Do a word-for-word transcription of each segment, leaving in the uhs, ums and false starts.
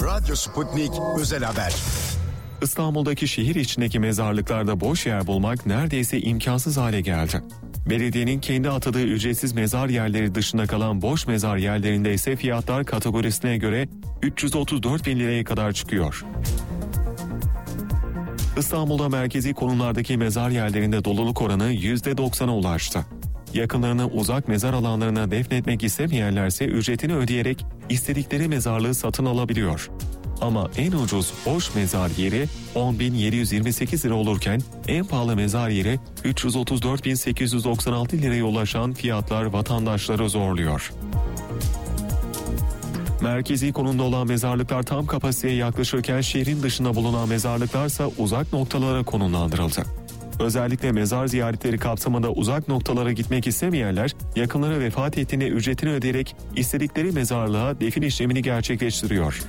Radyo Sputnik Özel Haber. İstanbul'daki şehir içindeki mezarlıklarda boş yer bulmak neredeyse imkansız hale geldi. Belediyenin kendi atadığı ücretsiz mezar yerleri dışında kalan boş mezar yerlerinde ise fiyatlar kategorisine göre üç yüz otuz dört bin liraya kadar çıkıyor. İstanbul'da merkezi konumlardaki mezar yerlerinde doluluk oranı yüzde doksana ulaştı. Yakınlarını uzak mezar alanlarına defnetmek istemeyenlerse ücretini ödeyerek istedikleri mezarlığı satın alabiliyor. Ama en ucuz boş mezar yeri on bin yedi yüz yirmi sekiz lira olurken en pahalı mezar yeri üç yüz otuz dört bin sekiz yüz doksan altı liraya ulaşan fiyatlar vatandaşları zorluyor. Merkezi konumda olan mezarlıklar tam kapasiteye yaklaşırken şehrin dışında bulunan mezarlıklarsa uzak noktalara konumlandırıldı. Özellikle mezar ziyaretleri kapsamında uzak noktalara gitmek istemeyenler yakınları vefat ettiğinde ücretini ödeyerek istedikleri mezarlığa defin işlemini gerçekleştiriyor.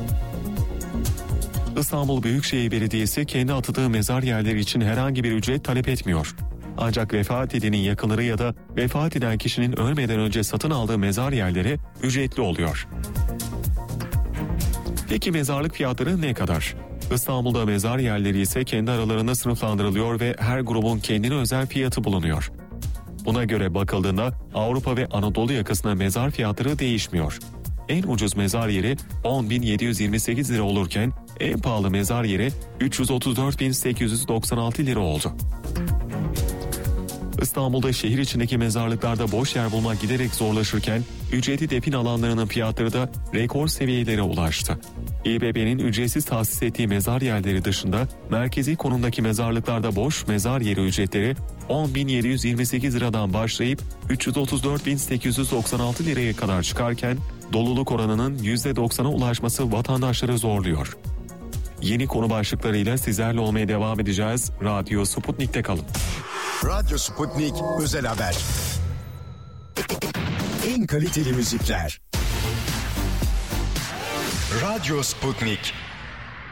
İstanbul Büyükşehir Belediyesi kendi atadığı mezar yerleri için herhangi bir ücret talep etmiyor. Ancak vefat edenin yakınları ya da vefat eden kişinin ölmeden önce satın aldığı mezar yerleri ücretli oluyor. Peki mezarlık fiyatları ne kadar? İstanbul'da mezar yerleri ise kendi aralarında sınıflandırılıyor ve her grubun kendine özel fiyatı bulunuyor. Buna göre bakıldığında Avrupa ve Anadolu yakasında mezar fiyatları değişmiyor. En ucuz mezar yeri on bin yedi yüz yirmi sekiz lira olurken en pahalı mezar yeri üç yüz otuz dört bin sekiz yüz doksan altı lira oldu. İstanbul'da şehir içindeki mezarlıklarda boş yer bulmak giderek zorlaşırken ücretli defin alanlarının fiyatları da rekor seviyelere ulaştı. İBB'nin ücretsiz tahsis ettiği mezar yerleri dışında merkezi konumdaki mezarlıklarda boş mezar yeri ücretleri on bin yedi yüz yirmi sekiz liradan başlayıp üç yüz otuz dört bin sekiz yüz doksan altı liraya kadar çıkarken doluluk oranının yüzde doksana ulaşması vatandaşları zorluyor. Yeni konu başlıklarıyla sizlerle olmaya devam edeceğiz. Radyo Sputnik'te kalın. Radyo Sputnik Özel Haber. En kaliteli müzikler. Radyo Sputnik.